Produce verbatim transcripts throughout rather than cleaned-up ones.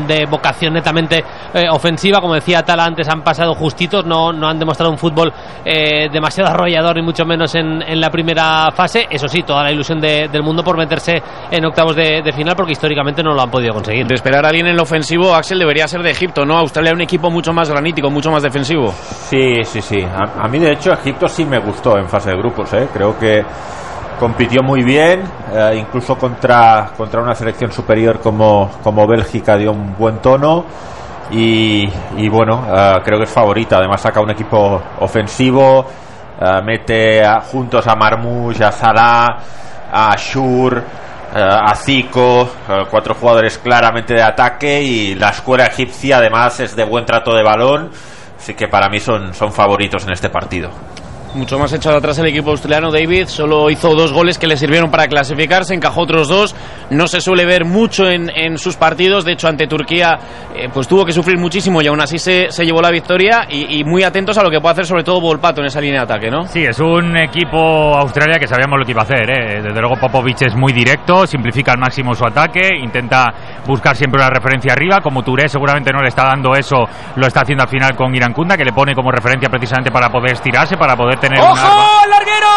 de vocación netamente eh, ofensiva. Como decía Tala antes, han pasado justitos, no, no han demostrado un fútbol eh, demasiado arrollador, ni mucho menos en, en la primera fase. Eso sí, toda la ilusión de, del mundo por meterse en octavos de, de final, porque históricamente no lo han podido conseguir. De esperar a alguien en el ofensivo, Axel, debería ser de Egipto, ¿no? Australia es un equipo mucho más granítico, mucho más defensivo. Sí, sí, sí. A, a mí, de hecho, Egipto sí me gustó en fase de grupos, ¿eh? Creo que compitió muy bien, eh, incluso contra, contra una selección superior como, como Bélgica dio un buen tono. Y, y bueno, uh, creo que es favorita. Además saca un equipo ofensivo, uh, mete a, juntos a Marmoush, a Salah, a Ashur, uh, a Zico, uh, cuatro jugadores claramente de ataque, y la escuela egipcia además es de buen trato de balón, así que para mí son, son favoritos en este partido. Mucho más echado atrás el equipo australiano. David solo hizo dos goles que le sirvieron para clasificarse, encajó otros dos. No se suele ver mucho en, en sus partidos. De hecho, ante Turquía eh, pues tuvo que sufrir muchísimo y aún así se, se llevó la victoria. Y, y muy atentos a lo que puede hacer sobre todo Volpato en esa línea de ataque, ¿no? Sí, es un equipo Australia que sabíamos lo que iba a hacer, ¿eh? Desde luego Popovic es muy directo, simplifica al máximo su ataque, intenta buscar siempre una referencia arriba. Como Touré seguramente no le está dando eso, lo está haciendo al final con Irankunda, que le pone como referencia precisamente para poder estirarse, para poder tener ¡ojo! un arma. ¡Al larguero!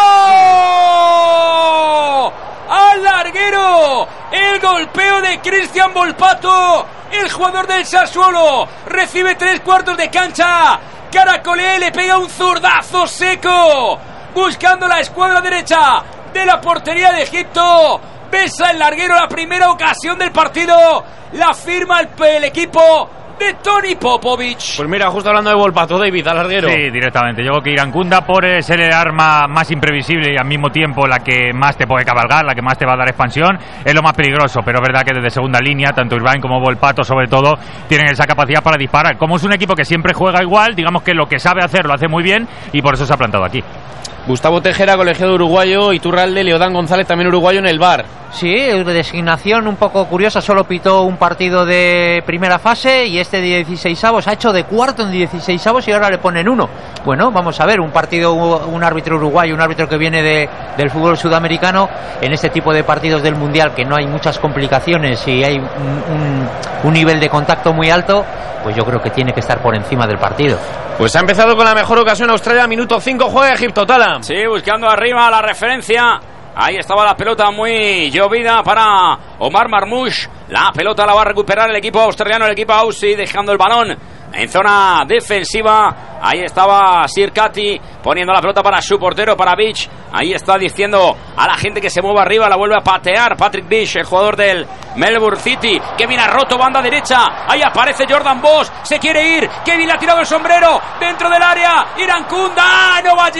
¡Al larguero! El golpeo de Cristian Volpato, el jugador del Sassuolo, recibe tres cuartos de cancha. Caracolea, le pega un zurdazo seco, buscando la escuadra derecha de la portería de Egipto. Besa el larguero, la primera ocasión del partido la firma el, el equipo de Toni Popovic. Pues mira, justo hablando de Volpato, David, al larguero. Sí, directamente. Yo creo que Irankunda, por ser el arma más imprevisible y al mismo tiempo la que más te puede cabalgar, la que más te va a dar expansión, es lo más peligroso. Pero es verdad que desde segunda línea, tanto Irvine como Volpato, sobre todo, tienen esa capacidad para disparar. Como es un equipo que siempre juega igual, digamos que lo que sabe hacer lo hace muy bien, y por eso se ha plantado aquí. Gustavo Tejera, colegiado uruguayo, Iturralde, Leodán González, también uruguayo, en el V A R. Sí, designación un poco curiosa, solo pitó un partido de primera fase y este de dieciseisavos, ha hecho de cuarto en dieciseisavos y ahora le ponen uno. Bueno, vamos a ver, un partido, un árbitro uruguayo, un árbitro que viene de, del fútbol sudamericano, en este tipo de partidos del Mundial, que no hay muchas complicaciones y hay un, un, un nivel de contacto muy alto, pues yo creo que tiene que estar por encima del partido. Pues ha empezado con la mejor ocasión Australia, minuto cinco, juega Egipto, Tala. Sí, buscando arriba la referencia. Ahí estaba la pelota muy llovida para Omar Marmoush. La pelota la va a recuperar el equipo australiano, el equipo Aussie, dejando el balón en zona defensiva. Ahí estaba Sirkati poniendo la pelota para su portero, para Beach. Ahí está diciendo a la gente que se mueva arriba, la vuelve a patear Patrick Beach, el jugador del Melbourne City. Kevin ha roto banda derecha, ahí aparece Jordan Bosch, se quiere ir, Kevin le ha tirado el sombrero dentro del área, Irankunda no va a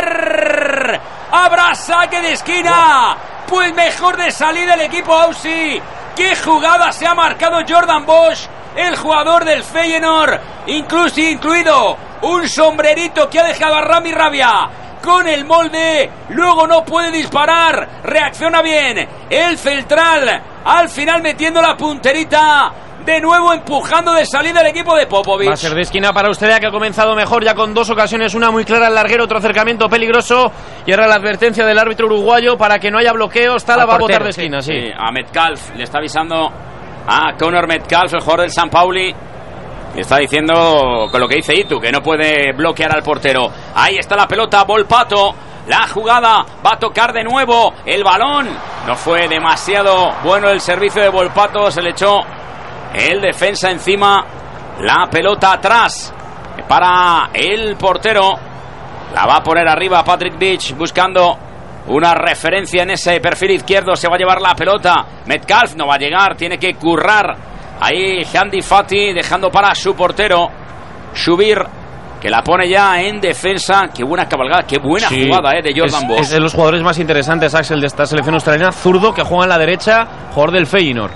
llegar, habrá saque de esquina. Pues mejor de salida el equipo Aussie. Qué jugada se ha marcado Jordan Bosch, el jugador del Feyenoord, incluso incluido un sombrerito que ha dejado a Rami Rabia con el molde. Luego no puede disparar, reacciona bien el central, al final metiendo la punterita, de nuevo empujando de salida el equipo de Popovic. Va a ser de esquina para Australia, que ha comenzado mejor ya con dos ocasiones, una muy clara al larguero, otro acercamiento peligroso, y ahora la advertencia del árbitro uruguayo para que no haya bloqueos. Tala va a botar de esquina, sí. sí. A Metcalf le está avisando a Conor Metcalf, el jugador del San Pauli. Le está diciendo con lo que dice Itu, que no puede bloquear al portero. Ahí está la pelota, Volpato. La jugada va a tocar de nuevo el balón. No fue demasiado bueno el servicio de Volpato, se le echó el defensa encima. La pelota atrás para el portero. La va a poner arriba Patrick Beach, buscando una referencia en ese perfil izquierdo. Se va a llevar la pelota. Metcalf no va a llegar, tiene que currar. Ahí Handy Fati dejando para su portero Shubir, que la pone ya en defensa. Qué buena cabalgada, qué buena sí, jugada eh, de Jordan Bosch. Es de los jugadores más interesantes, Axel, de esta selección australiana. Zurdo, que juega en la derecha, jugador del Feyenoord.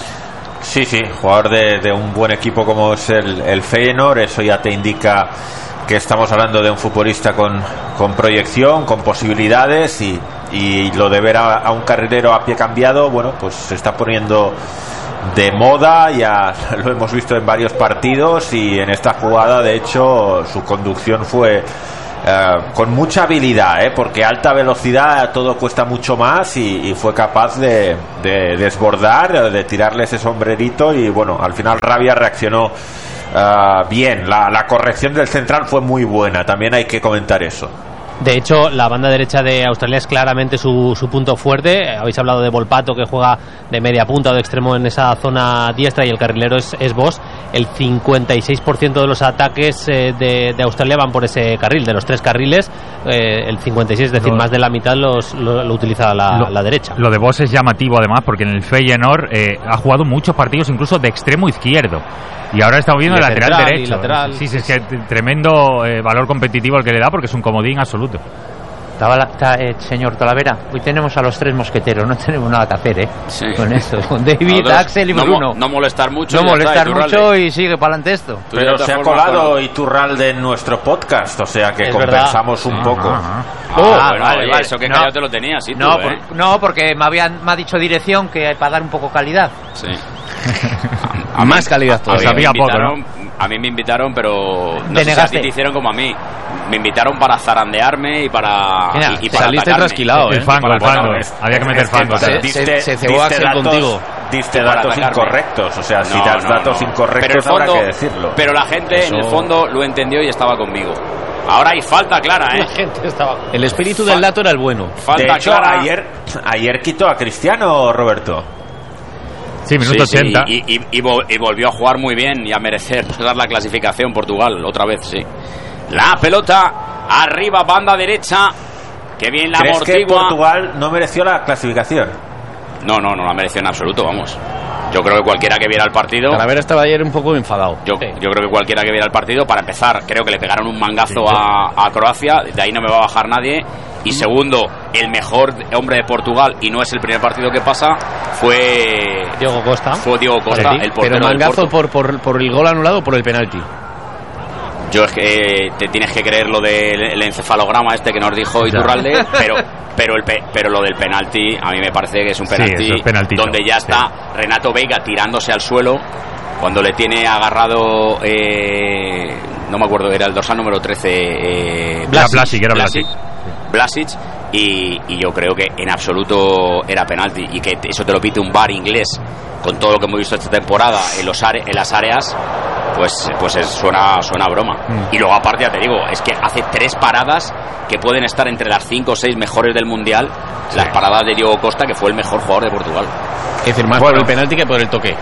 Sí, sí, jugador de, de un buen equipo como es el, el Feyenoord. Eso ya te indica que estamos hablando de un futbolista con, con proyección, con posibilidades, y, y lo de ver a, a un carrilero a pie cambiado, bueno, pues se está poniendo de moda. Ya lo hemos visto en varios partidos, y en esta jugada de hecho su conducción fue Uh, con mucha habilidad, ¿eh? Porque a alta velocidad todo cuesta mucho más y, y fue capaz de, de desbordar, de tirarle ese sombrerito y bueno, al final Rabia reaccionó uh, bien. La, la corrección del central fue muy buena, también hay que comentar eso. De hecho, la banda derecha de Australia es claramente su, su punto fuerte. Habéis hablado de Volpato, que juega de media punta o de extremo en esa zona diestra, y el carrilero es, es Bosch. El cincuenta y seis por ciento de los ataques eh, de, de Australia van por ese carril. De los tres carriles, eh, el cincuenta y seis, es decir, lo, más de la mitad los, lo, lo utiliza la, lo, la derecha. Lo de Bosch es llamativo, además, porque en el Feyenoord eh, ha jugado muchos partidos, incluso de extremo izquierdo. Y ahora estamos viendo el lateral central, derecho. Lateral. Sí, sí, es que tremendo eh, valor competitivo el que le da, porque es un comodín absoluto. Estaba la, está, eh, señor Talavera, hoy tenemos a los tres mosqueteros, no tenemos nada que hacer, ¿eh? Sí. Con esto, con David, Nosotros, Axel y no, Bruno. No molestar mucho. No molestar está, mucho y sigue para adelante esto. Tú Pero se ha colado con... Iturralde en nuestro podcast, o sea que es compensamos verdad. un poco. Ah, Oh, bueno, vale, oye, vale. eso que No. callado te lo tenías, sí, No, tú, por, ¿eh? no, porque me, habían, me ha dicho dirección que para dar un poco calidad. Sí. A más calidad A mí, todavía. me Sabía poco, invitaron, a mí me invitaron, pero no sé si a Denegaste. ti te hicieron como a mí. Me invitaron para zarandearme y para, Mira, y, y para saliste atacarme. trasquilado, El ¿eh? fango, Para el fango. atacarme. Había que meter Es que fango. se- claro. diste, se- se cebó diste Axel datos, contigo. diste Para datos atacarme. incorrectos, o sea, si No, das no, datos no. incorrectos pero el fondo, habrá que decirlo. Pero la gente Eso- en el fondo lo entendió y estaba conmigo. Ahora hay falta clara, ¿eh? La gente estaba... El espíritu del dato era el bueno. Falta De hecho, clara. ayer, ayer quitó a Cristiano, Roberto. Sí, minuto Sí, sí, ochenta. y, y- y vol- y volvió a jugar muy bien y a merecer dar la clasificación Portugal otra vez, sí. La pelota arriba, banda derecha. Qué bien la ¿Crees que amortigua. Portugal no mereció la clasificación? No, no, no la mereció en absoluto, vamos. Yo creo que cualquiera que viera el partido, Talavera estaba ayer un poco enfadado. yo, yo creo que cualquiera que viera el partido, para empezar, creo que le pegaron un mangazo a, a Croacia, de ahí no me va a bajar nadie. Y segundo, el mejor hombre de Portugal, y no es el primer partido que pasa, fue Diego Costa. fue Diego Costa, Por ti. el portero Pero del mangazo Porto. por, por, por el gol anulado o por el penalti. Yo es que te tienes que creer lo del el encefalograma este que nos dijo Iturralde, pero pero el pe- pero lo del penalti a mí me parece que es un Sí, penalti eso es penaltito, donde ya está sí. Renato Veiga tirándose al suelo cuando le tiene agarrado eh, no me acuerdo, era el dorsal número trece eh, Era Blasic, era Blasic. Blasic, y, y yo creo que en absoluto era penalti y que eso te lo pide un V A R inglés con todo lo que hemos visto esta temporada en, los are- en las áreas, pues, pues es- suena, suena a broma. Mm. Y luego aparte ya te digo, es que hace tres paradas que pueden estar entre las cinco o seis mejores del Mundial, las paradas de Diego Costa, que fue el mejor jugador de Portugal. Es decir, más Bueno. por el penalti que por el toque.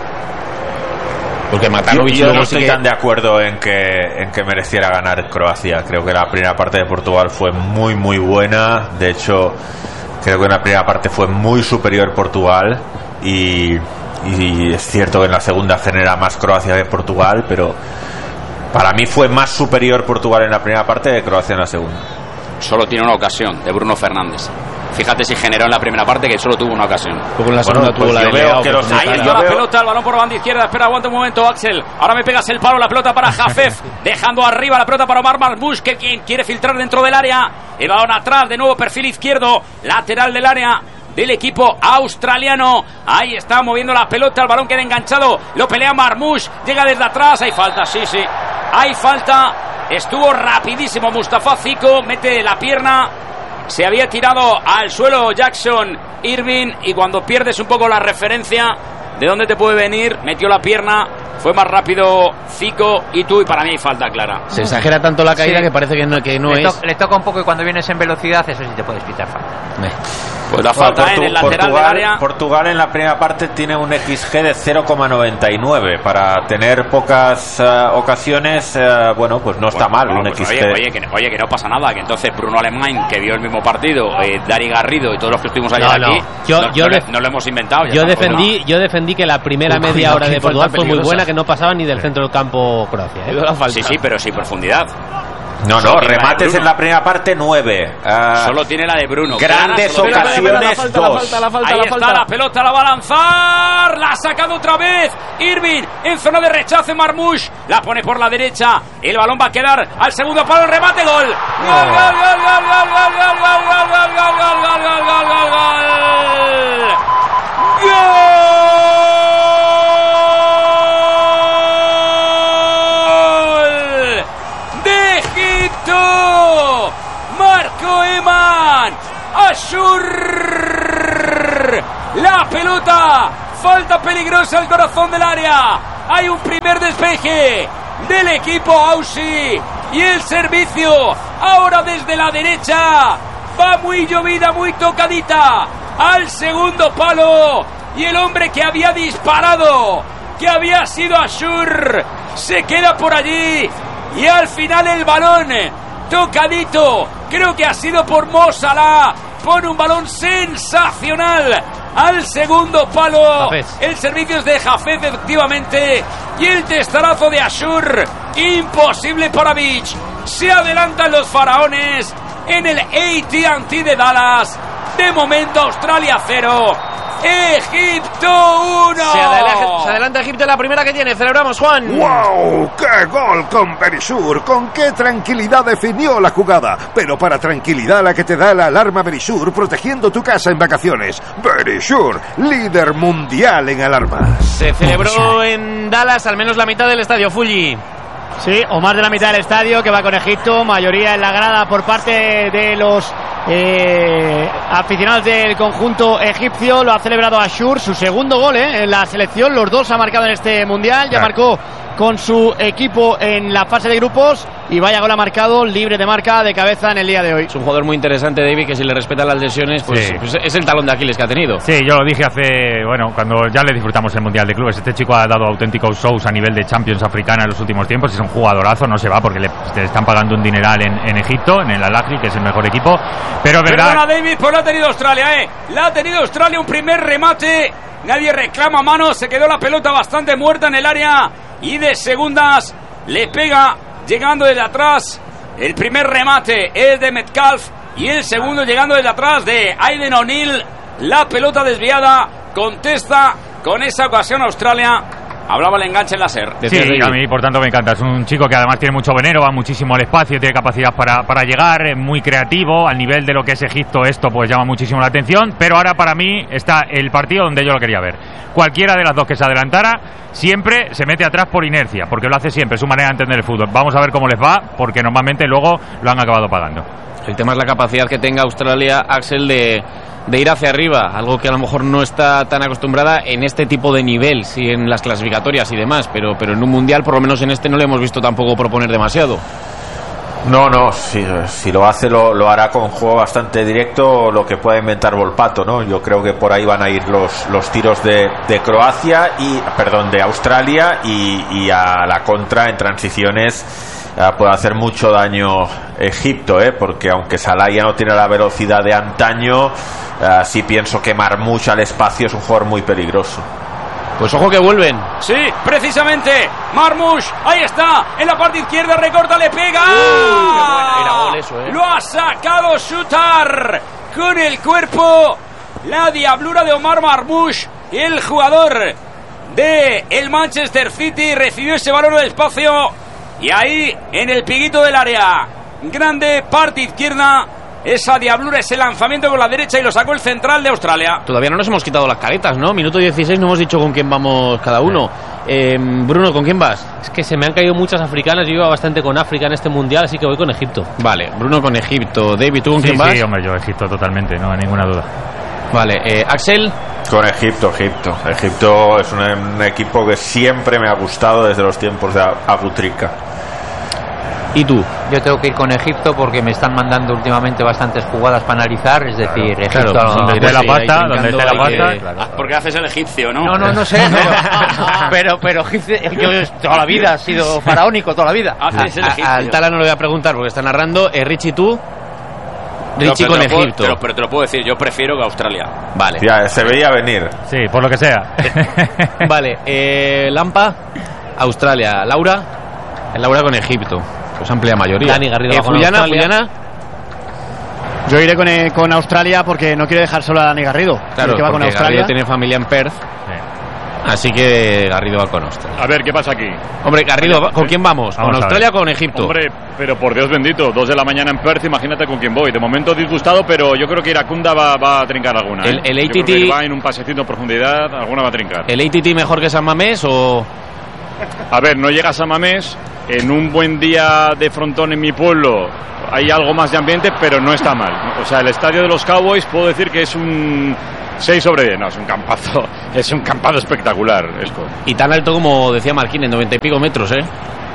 Porque Yo, Matanovic yo luego no sí estoy que... tan de acuerdo en que, en que mereciera ganar Croacia. Creo que la primera parte de Portugal fue muy, muy buena. De hecho, creo que en la primera parte fue muy superior Portugal. Y, y es cierto que en la segunda genera más Croacia que Portugal, pero para mí fue más superior Portugal en la primera parte que Croacia en la segunda. Solo tiene una ocasión, de Bruno Fernández. Fíjate si generó en la primera parte, que solo tuvo una ocasión. Luego en la segunda Bueno, tuvo pues la yo de veo Leao, que que los- fue Ahí Yo está la veo- pelota, el balón por banda izquierda. Espera, aguanta un momento, Axel. Ahora me pegas el palo, la pelota para Jafef. Dejando arriba la pelota para Omar Marmoush, que quien quiere filtrar dentro del área. El balón atrás, de nuevo perfil izquierdo. Lateral del área del equipo australiano. Ahí está moviendo la pelota, el balón queda enganchado. Lo pelea Marmoush, llega desde atrás. Hay falta, sí, sí. Hay falta. Estuvo rapidísimo Mustafa Zico, mete la pierna. Se había tirado al suelo Jackson Irving y cuando pierdes un poco la referencia de dónde te puede venir, metió la pierna, fue más rápido Zico y tú, y para mí hay falta clara. Se exagera tanto la caída Sí. que parece que no, que no le, es. to- le toca un poco y cuando vienes en velocidad, eso sí te puedes pitar falta. Eh. Pues la Bueno, falta Portu- en el lateral Portugal, del área. Portugal en la primera parte tiene un X G de cero coma noventa y nueve. Para tener pocas eh, ocasiones, eh, bueno, pues no está mal Bueno, un pues X G. oye, oye, que, oye, que no pasa nada, que entonces Bruno Alemán, que vio el mismo partido, eh, Dani Garrido y todos los que estuvimos allá No, no. aquí, Yo- no, yo no le- def- no lo hemos inventado. ya Yo está, pues defendí, yo defendí que la primera Uy, media cuidado, hora qué de falta Portugal fue muy peligrosa. buena, que no pasaba ni del centro del campo Croacia, ¿eh? La no. falta. Sí, sí, pero sin profundidad. No, no, Solo tiene la de remates Bruno. en la primera parte nueve. Ah, Solo tiene la de Bruno. Grandes Clara, solo tiene la de ocasiones, Bruno. la falta, la dos. falta, la falta, Ahí la está falta. la pelota, la va a lanzar. La ha sacado otra vez. Irving en zona de rechazo. Marmoush la pone por la derecha. El balón va a quedar al segundo palo. El remate, gol. Gol, gol, gol, gol, gol, gol, gol, gol, gol, gol, gol, gol, gol, gol, gol, gol, gol. ¡Gol! ¡De Egipto! Ashur. La pelota, falta peligrosa al corazón del área. Hay un primer despeje del equipo Aussie y el servicio ahora desde la derecha va muy llovida, muy tocadita al segundo palo, y el hombre que había disparado, que había sido Ashur, se queda por allí, y al final el balón tocadito, creo que ha sido por Mo Salah, pone un balón sensacional al segundo palo. Hafez. El servicio es de Hafez, efectivamente, y el testarazo de Ashur, imposible para Beach. Se adelantan los faraones en el A T and T de Dallas. De momento Australia cero, Egipto uno. Se adelanta, se adelanta Egipto en la primera que tiene. Celebramos, Juan. ¡Wow! ¡Qué gol con Berisur! ¡Con qué tranquilidad definió la jugada! Pero para tranquilidad la que te da la alarma Berisur, protegiendo tu casa en vacaciones. Berisur, líder mundial en alarmas. Se celebró en Dallas al menos la mitad del estadio, Fulli. Sí, o más de la mitad del estadio, que va con Egipto, mayoría en la grada por parte de los eh, aficionados del conjunto egipcio. Lo ha celebrado Ashur, su segundo gol eh, en la selección, los dos ha marcado en este mundial, ya Claro. marcó con su equipo en la fase de grupos, y vaya gol ha marcado, libre de marca, de cabeza en el día de hoy. Es un jugador muy interesante, David, que si le respetan las lesiones, pues, Sí. pues es el talón de Aquiles que ha tenido. Sí, yo lo dije hace, bueno, cuando ya le disfrutamos el Mundial de Clubes. Este chico ha dado auténticos shows a nivel de Champions africana en los últimos tiempos. Es un jugadorazo, no se va porque le, le están pagando un dineral en, en Egipto, en el Al-Ahly, que es el mejor equipo. Pero es verdad. Perdona, David, pues la ha tenido Australia, ¿eh? La ha tenido Australia, un primer remate. Nadie reclama mano, se quedó la pelota bastante muerta en el área. Y de segundas le pega llegando desde atrás. El primer remate es de Metcalf y el segundo llegando desde atrás de Aiden O'Neill. La pelota desviada, contesta con esa ocasión Australia. Hablaba el enganche en la SER. Sí, a mí por tanto me encanta. Es un chico que además tiene mucho veneno, va muchísimo al espacio, tiene capacidad para, para llegar, es muy creativo. Al nivel de lo que es Egipto, esto pues llama muchísimo la atención. Pero ahora para mí está el partido donde yo lo quería ver. Cualquiera de las dos que se adelantara siempre se mete atrás por inercia, porque lo hace siempre, es su manera de entender el fútbol. Vamos a ver cómo les va, porque normalmente luego lo han acabado pagando. El tema es la capacidad que tenga Australia, Axel, de, de ir hacia arriba, algo que a lo mejor no está tan acostumbrada en este tipo de nivel, sí, en las clasificatorias y demás, pero, pero en un mundial, por lo menos en este, no le hemos visto tampoco proponer demasiado. No, no, si, si lo hace lo, lo hará con juego bastante directo, lo que pueda inventar Volpato, ¿no? Yo creo que por ahí van a ir los, los tiros de, de Croacia y, perdón, de Australia y, y a la contra en transiciones eh, puede hacer mucho daño Egipto, ¿eh? Porque aunque Salah ya no tiene la velocidad de antaño, eh, sí pienso que Marmoush al espacio es un jugador muy peligroso. Pues ojo que vuelven. Sí, precisamente. Marmoush, ahí está, en la parte izquierda, recorta, le pega. Uy, qué buena, era gol eso, ¿eh? Lo ha sacado Shutar con el cuerpo. La diablura de Omar Marmoush, el jugador de el Manchester City, recibió ese balón del espacio y ahí en el piguito del área grande, parte izquierda. Esa diablura, ese lanzamiento con la derecha, y lo sacó el central de Australia. Todavía no nos hemos quitado las caretas, ¿no? Minuto dieciséis, no hemos dicho con quién vamos cada uno. Eh, Bruno, ¿con quién vas? Es que se me han caído muchas africanas. Yo iba bastante con África en este mundial, así que voy con Egipto. Vale, Bruno con Egipto. David, ¿tú con Sí, quién vas? sí, hombre, yo Egipto totalmente, no hay ninguna duda. Vale, eh, Axel. Con Egipto, Egipto. Egipto es un, un equipo que siempre me ha gustado desde los tiempos de Abutrika. ¿Y tú? Yo tengo que ir con Egipto porque me están mandando últimamente bastantes jugadas para analizar, es decir, Egipto... claro, no- donde esté la sí, pasta, ahí donde esté la trincando, hay pasta. que- Claro. Porque haces el egipcio, ¿no? No, no, no sé, no. pero, pero Egipto, yo toda la vida he sido faraónico, toda la vida. Haces el A- a- egipcio. al Tala no le voy a preguntar porque está narrando. Eh, Richie, ¿tú? Pero- Richie pero con te lo puedo- Egipto. Pero, pero te lo puedo decir, yo prefiero que Australia. Vale. Ya, se veía venir. Sí, por lo que sea. Vale, eh, Lampa, Australia. Laura, Laura con Egipto. Pues amplia mayoría. Dani Garrido Eh, va con Fullana, Australia. Fullana. Yo iré con, eh, con Australia porque no quiero dejar solo a Dani Garrido, Claro, el que va con porque Australia. Garrido tiene familia en Perth, así que Garrido va con Australia. A ver, ¿qué pasa aquí? Hombre, Garrido, ¿con quién vamos? ¿Con Vamos a Australia ver. o con Egipto? Hombre, pero por Dios bendito, dos de la mañana en Perth, imagínate con quién voy. De momento disgustado, pero yo creo que Iracunda va, va a trincar alguna. El- ¿eh? el Yo A T T creo que va en un pasecito en profundidad, alguna va a trincar. ¿El A T T mejor que San Mamés o...? A ver, no llega a San Mamés en un buen día de frontón en mi pueblo hay algo más de ambiente, pero no está mal. O sea, el estadio de los Cowboys puedo decir que es un seis sobre diez, no, es un campazo, es un campado espectacular, Esco. Y tan alto como decía Marquín, en noventa y pico metros, ¿eh?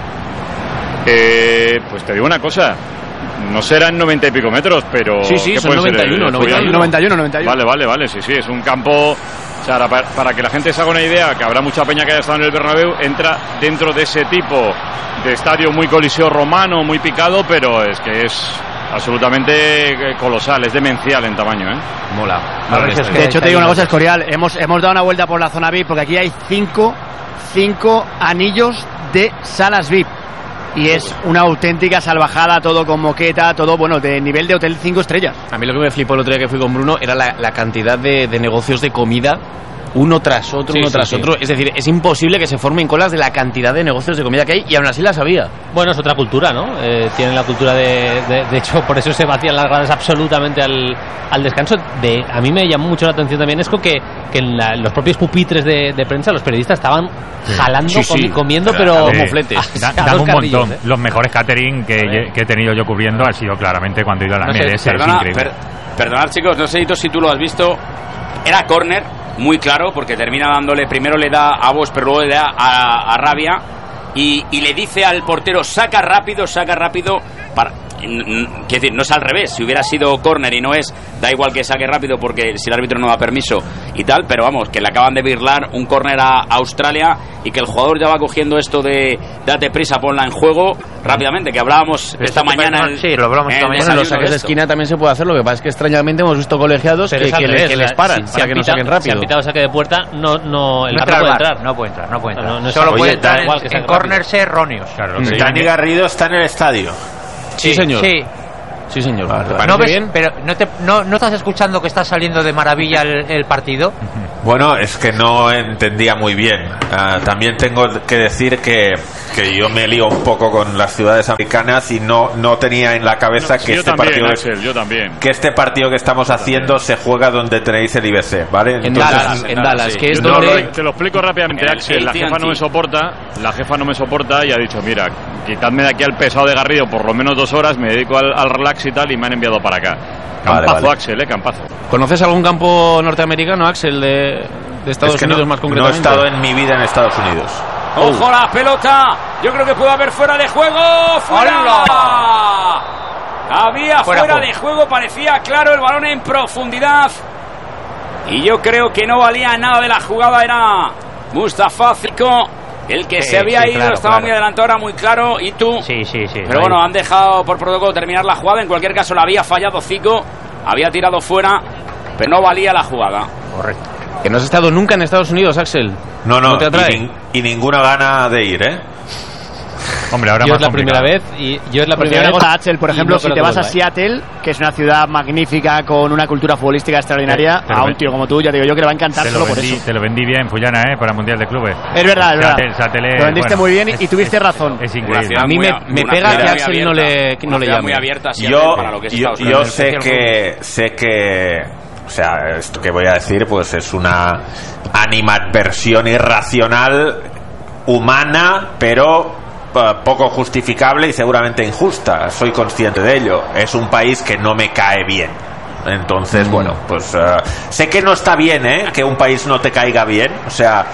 Eh, pues te digo una cosa, no serán noventa y pico metros, pero... Sí, sí, son noventa y uno, noventa y uno. noventa y uno, noventa y uno. Vale, vale, vale, sí, sí, es un campo... O sea, para, para que la gente se haga una idea, que habrá mucha peña que haya estado en el Bernabéu, entra dentro de ese tipo de estadio muy coliseo romano, muy picado, pero es que es absolutamente colosal, es demencial en tamaño, ¿eh? Mola. De hecho, te digo una cosa, Escorial, hemos, hemos dado una vuelta por la zona V I P, porque aquí hay cinco, cinco anillos de salas V I P. Y es una auténtica salvajada, todo con moqueta, todo, bueno, de nivel de hotel cinco estrellas. A mí lo que me flipó el otro día que fui con Bruno era la, la cantidad de, de negocios de comida, uno tras otro, sí, uno sí, tras sí. otro. Es decir, es imposible que se formen colas de la cantidad de negocios de comida que hay, y aún así las había. Bueno, es otra cultura, ¿no? Eh, tienen la cultura de, de... De hecho, por eso se vacían las gradas absolutamente al, al descanso. De, a mí me llamó mucho la atención también, es que, que en la, los propios pupitres de, de prensa, los periodistas estaban jalando, sí, sí. comiendo, pero... Como mofletes. Da, dan un montón. ¿eh? Los mejores catering que, que he tenido yo cubriendo ha sido claramente cuando he ido a la no M L S. Perdona, es increíble. Per, perdonad, chicos, no sé si tú lo has visto. Era córner, muy claro, porque termina dándole, primero le da a Vos, pero luego le da a, a Rabia, y, y le dice al portero, saca rápido, saca rápido, para... Quiero decir, no es al revés. Si hubiera sido córner y no es, da igual que saque rápido porque si el árbitro no da permiso y tal, pero vamos, que le acaban de birlar un córner a Australia y que el jugador ya va cogiendo esto de date prisa, ponla en juego rápidamente, que hablábamos esta mañana. El, sí, lo hablamos esta mañana. En los saques de esquina también se puede hacer, lo que pasa es que extrañamente hemos visto colegiados que, que, le, que les paran si, para si que no saquen rápido. Si han pitado saque de puerta, no, no, el no, bar no puede entrar. No puede entrar, no puede entrar. No, no, no Solo oye, puede entrar igual en, que en corners erróneos. Claro, sí. Dani Garrido está en el estadio. Sí, sí señor. Sí. Sí, señor. Vale, vale. ¿No ves, bien? Pero no, te, no, ¿no estás escuchando que está saliendo de maravilla el, el partido? Bueno, es que no entendía muy bien. Uh, también tengo que decir que, que yo me lío un poco con las ciudades americanas y no, no tenía en la cabeza no, que, sí, este también, partido Axel, yo también. que este partido que estamos yo haciendo también. Se juega donde tenéis el I B C, ¿vale? En Entonces, Dallas, en Dallas, sí. que es yo donde... Te lo, te lo explico rápidamente, Axel. La jefa no me soporta, la jefa no me soporta y ha dicho, mira, quitadme de aquí al pesado de Garrido por lo menos dos horas, me dedico al, al relax y tal, y me han enviado para acá. Campazo, vale, vale. Axel, eh, campazo. ¿Conoces algún campo norteamericano, Axel, de, de Estados es que Unidos no, más concretamente? No he estado en mi vida en Estados Unidos. ¡Ojo la pelota! Yo creo que puede haber fuera de juego. ¡Fuera! ¡Hola! Había fuera, fuera de juego, parecía claro el balón en profundidad. Y yo creo que no valía nada de la jugada, era Mustafa Zico el que sí, se había sí, ido, claro, estaba claro. muy adelantado, era muy claro, y tú. Sí, sí, sí. Pero bueno, han dejado por protocolo terminar la jugada. En cualquier caso, la había fallado Zico, había tirado fuera, pero no valía la jugada. Correcto. Que no has estado nunca en Estados Unidos, Axel. No, no, ¿No te atrae? Y, y ninguna gana de ir, ¿eh? Hombre, ahora yo más es la complicado. primera vez y yo es la pues primera vez. Cosa, Axel, por ejemplo, no si te vas a Seattle, que es una ciudad magnífica con una cultura futbolística extraordinaria, a un tío como tú, ya digo yo que le va a encantar solo vendí, por eso. Te lo vendí bien, Fullana, ¿eh? Para el Mundial de Clubes. Es verdad, es verdad. Seattle, Seattle, lo vendiste bueno, muy bien y, es, y tuviste es, razón. Es increíble. A mí me, me pega que Axel no le, no le llame. Muy abierta, yo para lo que yo, yo sé que sé que o sea, esto que voy a decir pues es una animadversión irracional humana, pero poco justificable y seguramente injusta. Soy consciente de ello. Es un país que no me cae bien. Entonces, mm. bueno, pues uh, sé que no está bien, ¿eh? Que un país no te caiga bien. O sea,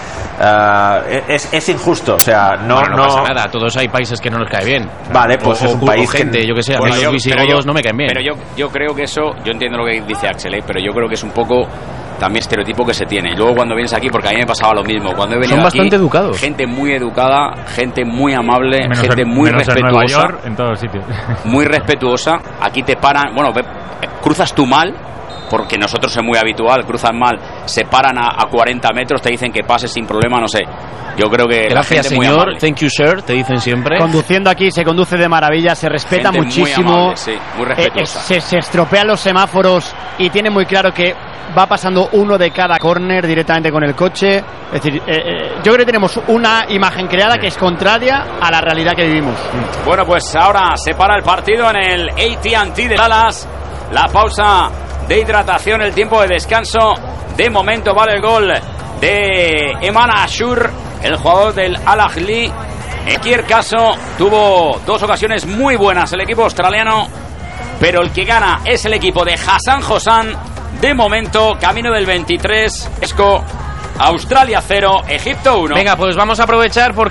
uh, es, es injusto. O sea, no, bueno, no, no pasa nada. Todos hay países que no nos cae bien. Vale, pues o, es un o, país o gente, que yo que sé, a bueno, mí los visigodos no me caen bien. Pero yo, yo creo que eso, yo entiendo lo que dice Axel, ¿eh? Pero yo creo que es un poco también estereotipo que se tiene. Luego cuando vienes aquí, porque a mí me pasaba lo mismo, cuando he venido son aquí, bastante educados, gente muy educada, gente muy amable, menos gente en, muy menos respetuosa, en Nueva York, en todos sitios. Muy respetuosa. Aquí te paran, bueno, cruzas tú mal, porque nosotros es muy habitual, cruzan mal, se paran a, a cuarenta metros, te dicen que pases sin problema, no sé. Yo creo que gracias, la gente señor, muy amable. Thank you, sir, te dicen siempre. Conduciendo aquí se conduce de maravilla, se respeta gente muchísimo, muy amable, sí, muy respetuosa. Eh, eh, se, se estropean los semáforos y tiene muy claro que va pasando uno de cada córner directamente con el coche. Es decir, eh, eh, yo creo que tenemos una imagen creada que es contraria a la realidad que vivimos. Bueno, pues ahora se para el partido en el A T and T de Dallas. La pausa de hidratación, el tiempo de descanso. De momento vale el gol de Eman Ashur, el jugador del Al Ahly, En cualquier caso, tuvo dos ocasiones muy buenas el equipo australiano, pero el que gana es el equipo de Hassan Hosan. De momento, camino del veintitrés. Esco, Australia cero, Egipto uno. Venga, pues vamos a aprovechar porque